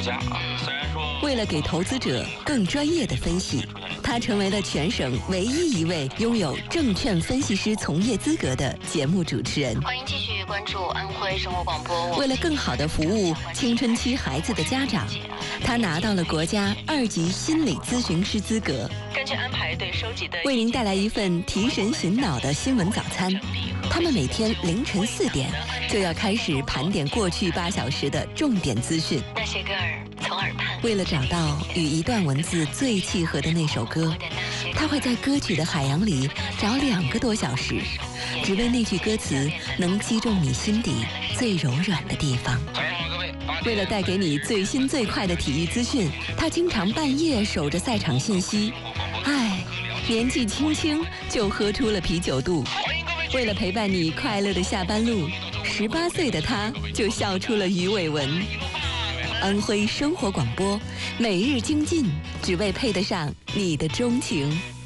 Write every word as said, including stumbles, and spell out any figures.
价啊。虽然说为了给投资者更专业的分析，他成为了全省唯一一位拥有证券分析师从业资格的节目主持人。 欢迎继续关注安徽生活广播。 为了更好地服务青春期孩子的家长，他拿到了国家二级心理咨询师资格。 根据安排对收集的， 为您带来一份提神醒脑的新闻早餐。他们每天凌晨四点就要开始盘点过去八小时的重点资讯。 那些歌儿从耳畔， 为了找到与一段文字最契合的那首歌，他会在歌曲的海洋里找两个多小时，只为那句歌词能击中你心底最柔软的地方。为了带给你最新最快的体育资讯，他经常半夜守着赛场信息。唉，年纪轻轻就喝出了啤酒肚。为了陪伴你快乐的下班路，十八岁的他就笑出了鱼尾纹。安徽生活广播，每日精进，只为配得上你的钟情。